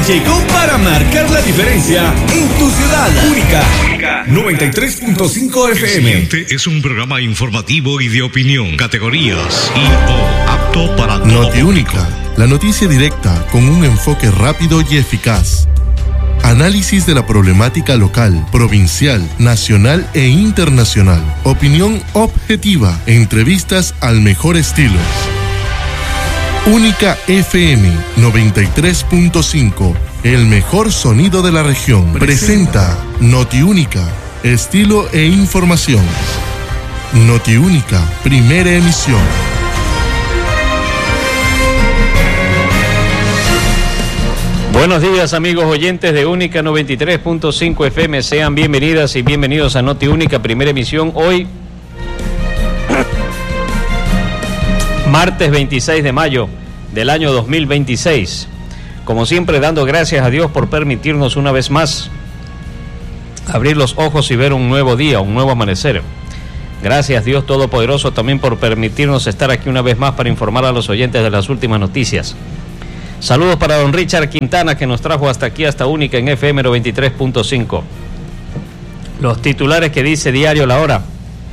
llegó para marcar la diferencia en tu ciudad. Única 93.5 FM. El siguiente es un programa informativo y de opinión. Categorías I/O, apto para todo Notiúnica, la noticia directa con un enfoque rápido y eficaz. Análisis de la problemática local, provincial, nacional e internacional. Opinión objetiva. Entrevistas al mejor estilo. Única FM 93.5. El mejor sonido de la región. Presenta Notiúnica. Estilo e información. Notiúnica. Primera emisión. Buenos días, amigos oyentes de Única 93.5 FM. Sean bienvenidas y bienvenidos a Noti Única, primera emisión. Hoy, martes 26 de mayo del año 2026. Como siempre, dando gracias a Dios por permitirnos una vez más abrir los ojos y ver un nuevo día, un nuevo amanecer. Gracias, Dios Todopoderoso, también por permitirnos estar aquí una vez más para informar a los oyentes de las últimas noticias. Saludos para don Richard Quintana, que nos trajo hasta aquí, hasta Única en FM 93.5. Los titulares que dice Diario La Hora.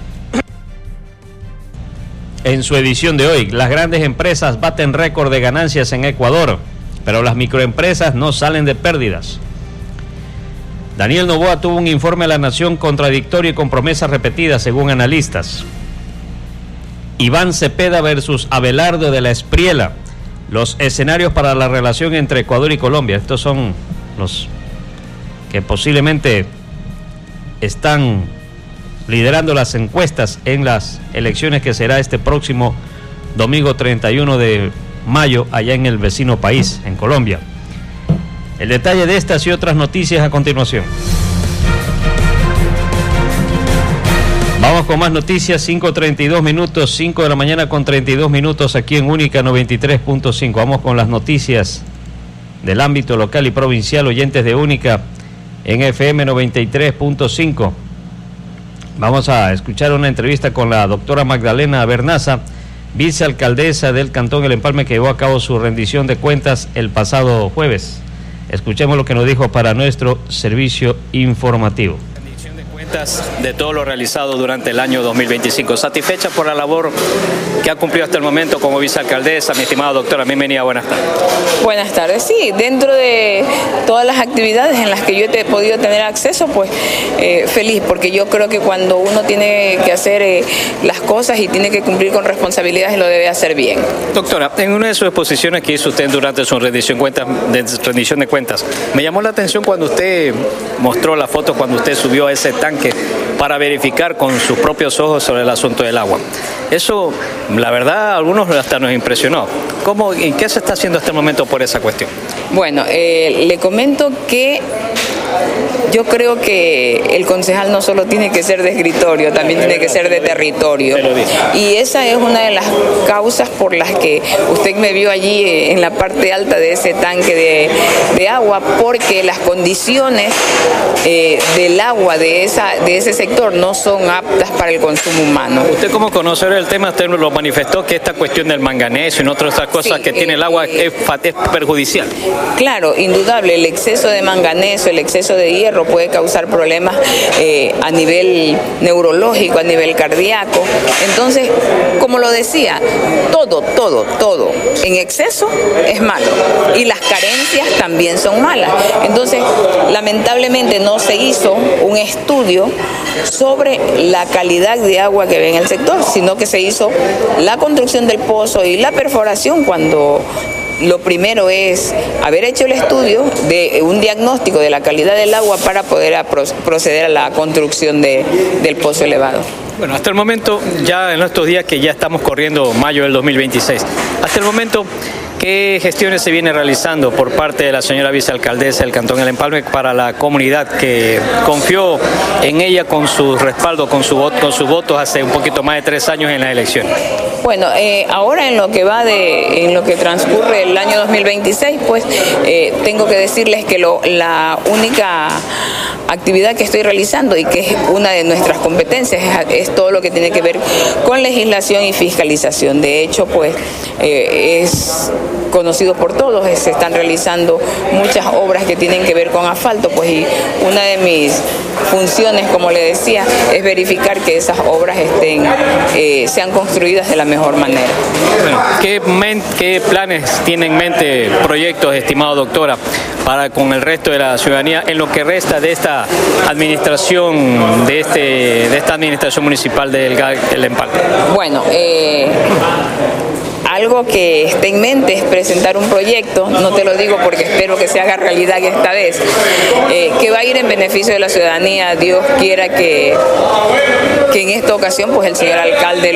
En su edición de hoy, las grandes empresas baten récord de ganancias en Ecuador, pero las microempresas no salen de pérdidas. Daniel Noboa tuvo un informe a la Nación contradictorio y con promesas repetidas, según analistas. Iván Cepeda versus Abelardo de la Espriela. Los escenarios para la relación entre Ecuador y Colombia. Estos son los que posiblemente están liderando las encuestas en las elecciones que será este próximo domingo 31 de mayo allá en el vecino país, en Colombia. El detalle de estas y otras noticias a continuación. Vamos con más noticias, 5:32 minutos, 5 de la mañana con 32 minutos aquí en Única 93.5. Vamos con las noticias del ámbito local y provincial, oyentes de Única en FM 93.5. Vamos a escuchar una entrevista con la doctora Magdalena Bernaza, vicealcaldesa del Cantón El Empalme, que llevó a cabo su rendición de cuentas el pasado jueves. Escuchemos lo que nos dijo para nuestro servicio informativo. De todo lo realizado durante el año 2025. ¿Satisfecha por la labor que ha cumplido hasta el momento como vicealcaldesa? Mi estimada doctora, bienvenida, buenas tardes. Buenas tardes, sí, dentro de todas las actividades en las que yo he podido tener acceso, pues feliz, porque yo creo que cuando uno tiene que hacer las cosas y tiene que cumplir con responsabilidades, lo debe hacer bien. Doctora, en una de sus exposiciones que hizo usted durante su rendición de cuentas, me llamó la atención cuando usted mostró la foto, cuando usted subió a ese tanque para verificar con sus propios ojos sobre el asunto del agua. Eso, la verdad, a algunos hasta nos impresionó. ¿Cómo y qué se está haciendo hasta el momento por esa cuestión? Bueno, le comento que yo creo que el concejal no solo tiene que ser de escritorio, también tiene que ser de territorio. Y esa es una de las causas por las que usted me vio allí en la parte alta de ese tanque de agua, porque las condiciones del agua de ese sector no son aptas para el consumo humano. Usted, como conocedor del tema, usted lo manifestó que esta cuestión del manganeso y otras cosas que tiene el agua es perjudicial. Claro, indudable, el exceso de manganeso, el exceso de hierro puede causar problemas a nivel neurológico, a nivel cardíaco. Entonces, como lo decía, todo en exceso es malo y las carencias también son malas. Entonces, lamentablemente no se hizo un estudio sobre la calidad de agua que ve en el sector, sino que se hizo la construcción del pozo y la perforación, cuando lo primero es haber hecho el estudio de un diagnóstico de la calidad del agua para poder proceder a la construcción del pozo elevado. Bueno, hasta el momento, ya en estos días que ya estamos corriendo mayo del 2026, hasta el momento, ¿qué gestiones se viene realizando por parte de la señora vicealcaldesa del Cantón El Empalme para la comunidad que confió en ella con su respaldo, con sus votos hace un poquito más de 3 años en las elecciones? Bueno, ahora en lo que transcurre el año 2026, pues tengo que decirles que la única actividad que estoy realizando y que es una de nuestras competencias es todo lo que tiene que ver con legislación y fiscalización. De hecho, pues es conocido por todos, se están realizando muchas obras que tienen que ver con asfalto, pues y una de mis funciones, como le decía, es verificar que esas obras sean construidas de la mejor manera. Bueno, ¿qué planes tiene en mente, proyectos, estimada doctora, para con el resto de la ciudadanía en lo que resta de esta administración, de esta administración municipal del Empalme? Bueno, algo que esté en mente es presentar un proyecto, no te lo digo porque espero que se haga realidad esta vez, que va a ir en beneficio de la ciudadanía. Dios quiera que en esta ocasión pues el señor alcalde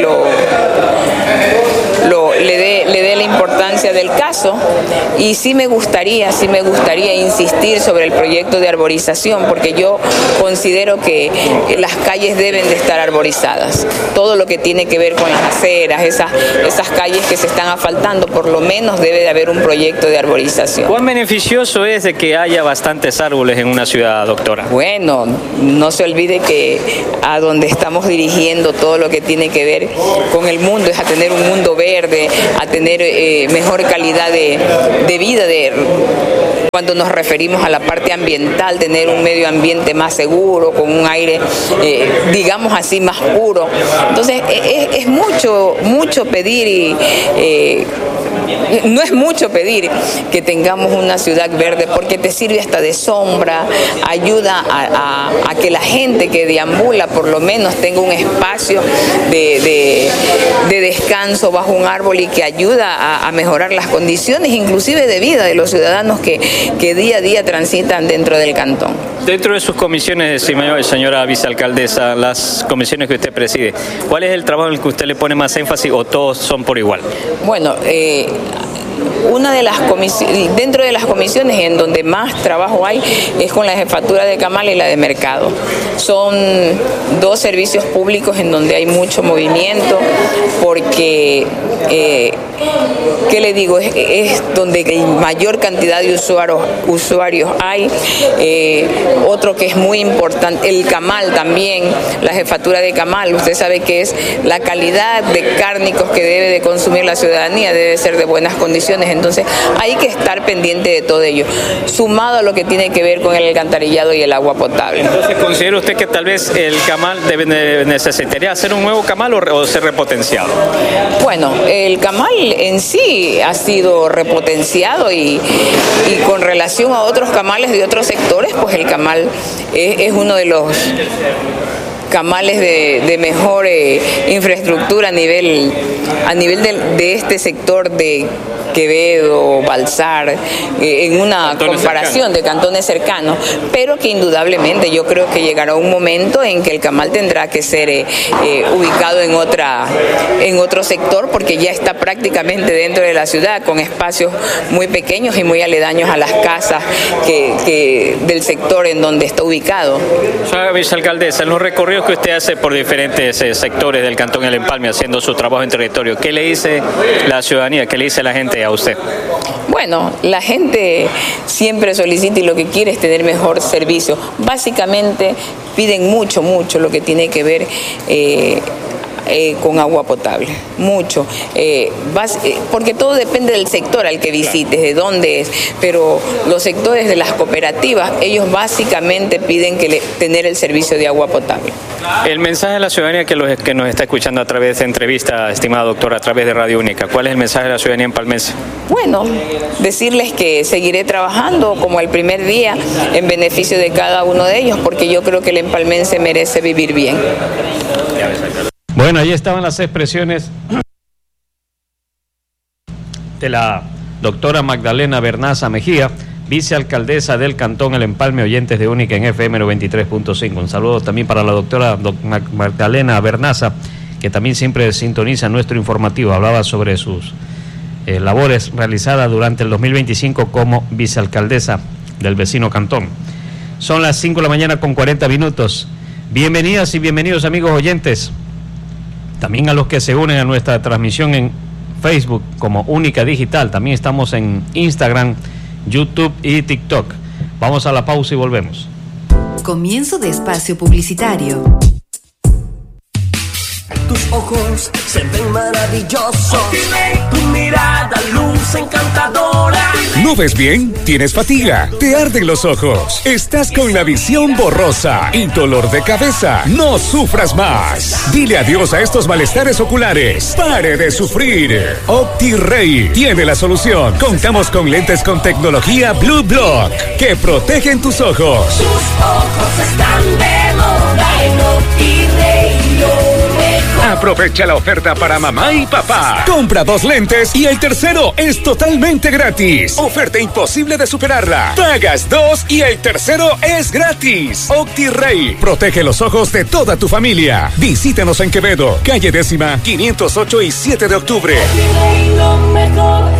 le dé la importancia del caso, y sí me gustaría insistir sobre el proyecto de arborización, porque yo considero que las calles deben de estar arborizadas. Todo lo que tiene que ver con las aceras, esas calles que se están asfaltando, por lo menos debe de haber un proyecto de arborización. ¿Cuán beneficioso es de que haya bastantes árboles en una ciudad, doctora? Bueno, no se olvide que a donde estamos dirigiendo todo lo que tiene que ver con el mundo es a tener un mundo verde, a tener mejor calidad de vida, cuando nos referimos a la parte ambiental, tener un medio ambiente más seguro, con un aire, digamos así, más puro. Entonces, es mucho pedir y no es mucho pedir que tengamos una ciudad verde, porque te sirve hasta de sombra, ayuda a que la gente que deambula por lo menos tenga un espacio de descanso bajo un árbol, y que ayuda a mejorar las condiciones inclusive de vida de los ciudadanos que día a día transitan dentro del cantón. Dentro de sus comisiones, señora vicealcaldesa, las comisiones que usted preside, ¿cuál es el trabajo en el que usted le pone más énfasis, o todos son por igual? Bueno, una de las comisiones, dentro de las comisiones en donde más trabajo hay es con la jefatura de Camal y la de Mercado. Son dos servicios públicos en donde hay mucho movimiento, porque ¿qué le digo? Es donde mayor cantidad de usuarios hay. Otro que es muy importante, el Camal también, la jefatura de Camal, usted sabe que es la calidad de cárnicos que debe de consumir la ciudadanía, debe ser de buenas condiciones. Entonces hay que estar pendiente de todo ello, sumado a lo que tiene que ver con el alcantarillado y el agua potable. Entonces, ¿considera usted que tal vez el Camal necesitaría hacer un nuevo Camal o ser repotenciado? Bueno, el Camal en sí ha sido repotenciado, y con relación a otros Camales de otros sectores, pues el Camal es uno de los Camales de mejor infraestructura a nivel de este sector de Quevedo, Balsar, en una comparación de cantones cercanos, pero que indudablemente yo creo que llegará un momento en que el Camal tendrá que ser ubicado en otro sector, porque ya está prácticamente dentro de la ciudad, con espacios muy pequeños y muy aledaños a las casas del sector en donde está ubicado. Señora vicealcaldesa, en los recorridos que usted hace por diferentes sectores del Cantón El Empalme haciendo su trabajo en territorio, ¿qué le dice la ciudadanía, qué le dice la gente a usted? Bueno, la gente siempre solicita y lo que quiere es tener mejor servicio. Básicamente piden mucho lo que tiene que ver con agua potable, mucho, porque todo depende del sector al que visites, de dónde es, pero los sectores de las cooperativas, ellos básicamente piden tener el servicio de agua potable. El mensaje de la ciudadanía que nos está escuchando a través de entrevista, estimada doctora, a través de Radio Única, ¿cuál es el mensaje de la ciudadanía empalmense? Bueno, decirles que seguiré trabajando como el primer día en beneficio de cada uno de ellos, porque yo creo que el empalmense merece vivir bien. Bueno, ahí estaban las expresiones de la doctora Magdalena Bernaza Mejía, vicealcaldesa del Cantón El Empalme, oyentes de Única en FM 93.5. Un saludo también para la doctora Magdalena Bernaza, que también siempre sintoniza nuestro informativo. Hablaba sobre sus labores realizadas durante el 2025 como vicealcaldesa del vecino cantón. Son las 5 de la mañana con 40 minutos. Bienvenidas y bienvenidos, amigos oyentes. También a los que se unen a nuestra transmisión en Facebook como Única Digital. También estamos en Instagram, YouTube y TikTok. Vamos a la pausa y volvemos. Comienzo de espacio publicitario. Tus ojos se ven maravillosos. Tu mirada luce encantadora. ¿No ves bien? ¿Tienes fatiga? ¿Te arden los ojos? ¿Estás con la visión borrosa y dolor de cabeza? No sufras más. Dile adiós a estos malestares oculares. ¡Pare de sufrir! OptiRay tiene la solución. Contamos con lentes con tecnología Blue Block que protegen tus ojos. Tus ojos están de moda en OptiRay. Aprovecha la oferta para mamá y papá. Compra 2 lentes y el tercero es totalmente gratis. Oferta imposible de superarla. Pagas 2 y el tercero es gratis. OptiRay protege los ojos de toda tu familia. Visítanos en Quevedo, calle 10ª, 508 y 7 de octubre. OptiRay, lo mejor.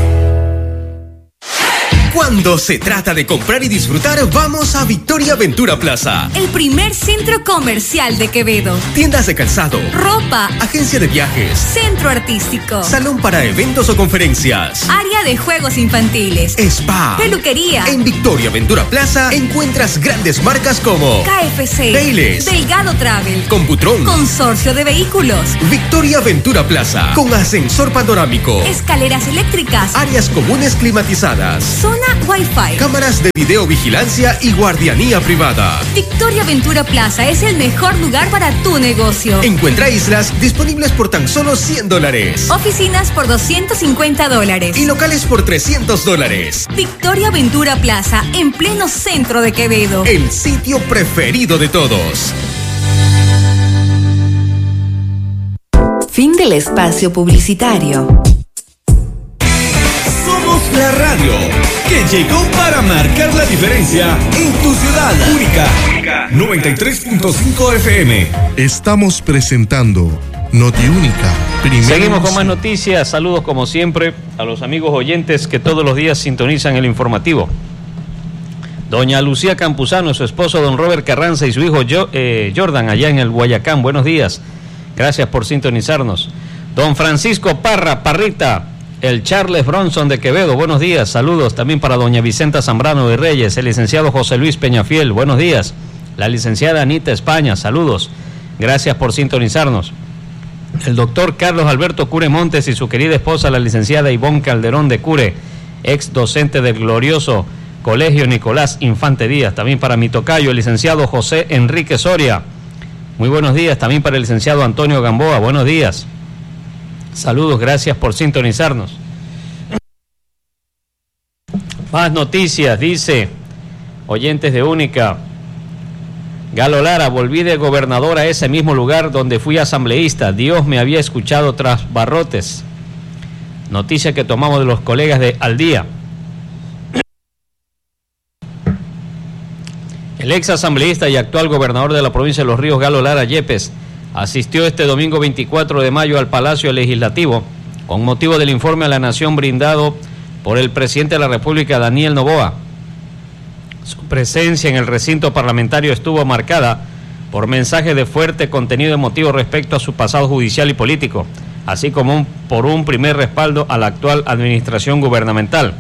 Cuando se trata de comprar y disfrutar, vamos a Victoria Ventura Plaza. El primer centro comercial de Quevedo. Tiendas de calzado, ropa, agencia de viajes, centro artístico, salón para eventos o conferencias, área de juegos infantiles, spa, peluquería. En Victoria Ventura Plaza encuentras grandes marcas como KFC, Baileys, Delgado Travel, Computron, Consorcio de Vehículos. Victoria Ventura Plaza, con ascensor panorámico, escaleras eléctricas, áreas comunes climatizadas, zona Wi-Fi, cámaras de videovigilancia y guardianía privada. Victoria Ventura Plaza es el mejor lugar para tu negocio. Encuentra islas disponibles por tan solo $100. Oficinas por $250. Y locales por $300. Victoria Ventura Plaza, en pleno centro de Quevedo. El sitio preferido de todos. Fin del espacio publicitario. Somos la radio que llegó para marcar la diferencia en tu ciudad. Única 93.5 FM. Estamos presentando Notiúnica. Seguimos con más noticias. Saludos como siempre a los amigos oyentes que todos los días sintonizan el informativo. Doña Lucía Campuzano, su esposo don Robert Carranza y su hijo Jordan allá en el Guayacán. Buenos días. Gracias por sintonizarnos. Don Francisco Parrita, el Charles Bronson de Quevedo, buenos días, saludos también para doña Vicenta Zambrano de Reyes, el licenciado José Luis Peñafiel, buenos días, la licenciada Anita España, saludos, gracias por sintonizarnos. El doctor Carlos Alberto Cure Montes y su querida esposa, la licenciada Ivonne Calderón de Cure, ex docente del glorioso Colegio Nicolás Infante Díaz, también para mi tocayo, el licenciado José Enrique Soria, muy buenos días, también para el licenciado Antonio Gamboa, buenos días. Saludos, gracias por sintonizarnos. Más noticias, dice, oyentes de Única. Galo Lara, volví de gobernador a ese mismo lugar donde fui asambleísta. Dios me había escuchado tras barrotes. Noticia que tomamos de los colegas de Al Día. El ex asambleísta y actual gobernador de la provincia de Los Ríos, Galo Lara Yepes, asistió este domingo 24 de mayo al Palacio Legislativo con motivo del informe a la Nación brindado por el presidente de la República, Daniel Noboa. Su presencia en el recinto parlamentario estuvo marcada por mensajes de fuerte contenido emotivo respecto a su pasado judicial y político, así como por un primer respaldo a la actual administración gubernamental.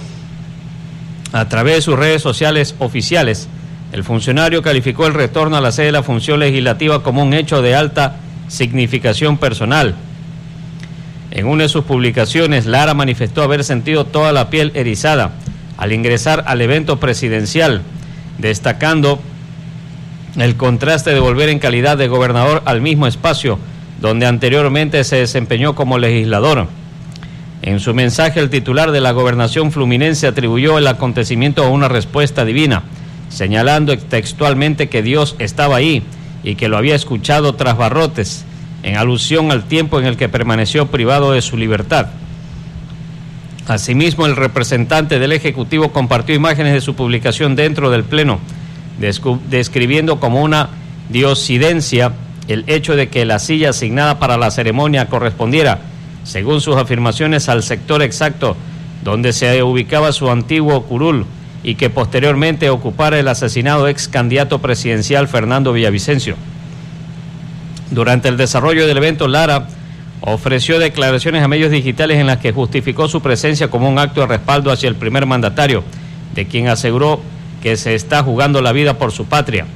A través de sus redes sociales oficiales, el funcionario calificó el retorno a la sede de la función legislativa como un hecho de alta significación personal. En una de sus publicaciones, Lara manifestó haber sentido toda la piel erizada al ingresar al evento presidencial, destacando el contraste de volver en calidad de gobernador al mismo espacio donde anteriormente se desempeñó como legislador. En su mensaje, el titular de la gobernación fluminense atribuyó el acontecimiento a una respuesta divina, señalando textualmente que Dios estaba ahí y que lo había escuchado tras barrotes, en alusión al tiempo en el que permaneció privado de su libertad. Asimismo, el representante del Ejecutivo compartió imágenes de su publicación dentro del Pleno, describiendo como una diosidencia el hecho de que la silla asignada para la ceremonia correspondiera, según sus afirmaciones, al sector exacto donde se ubicaba su antiguo curul y que posteriormente ocupara el asesinado ex candidato presidencial Fernando Villavicencio. Durante el desarrollo del evento, Lara ofreció declaraciones a medios digitales en las que justificó su presencia como un acto de respaldo hacia el primer mandatario, de quien aseguró que se está jugando la vida por su patria.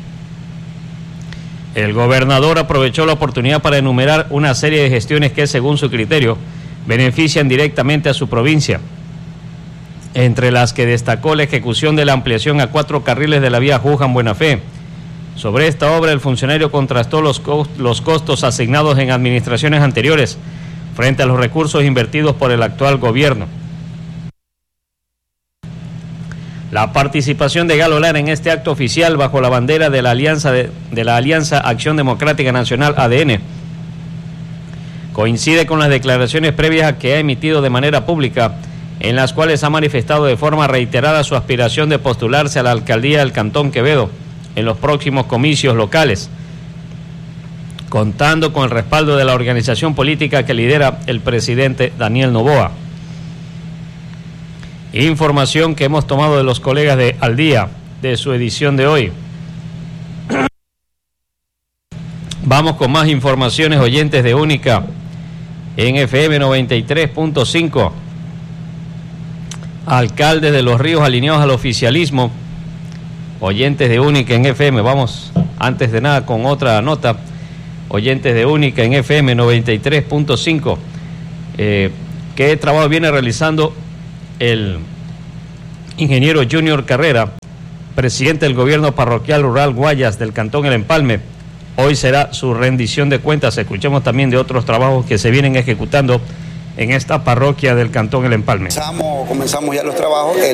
El gobernador aprovechó la oportunidad para enumerar una serie de gestiones que, según su criterio, benefician directamente a su provincia, entre las que destacó la ejecución de la ampliación a 4 carriles de la vía Juján-Buena Fe. Sobre esta obra, el funcionario contrastó los costos asignados en administraciones anteriores frente a los recursos invertidos por el actual gobierno. La participación de Galo Lara en este acto oficial bajo la bandera de la Alianza Acción Democrática Nacional ADN coincide con las declaraciones previas que ha emitido de manera pública, en las cuales ha manifestado de forma reiterada su aspiración de postularse a la alcaldía del Cantón Quevedo en los próximos comicios locales, contando con el respaldo de la organización política que lidera el presidente Daniel Noboa. Información que hemos tomado de los colegas de Al Día, de su edición de hoy. Vamos con más informaciones, oyentes de Única en FM 93.5. Alcaldes de Los Ríos alineados al oficialismo. Oyentes de Única en FM, vamos antes de nada con otra nota. Oyentes de Única en FM 93.5. ¿Qué trabajo viene realizando el ingeniero Junior Carrera, presidente del gobierno parroquial rural Guayas del Cantón El Empalme? Hoy será su rendición de cuentas. Escuchemos también de otros trabajos que se vienen ejecutando en esta parroquia del Cantón El Empalme. Comenzamos ya los trabajos.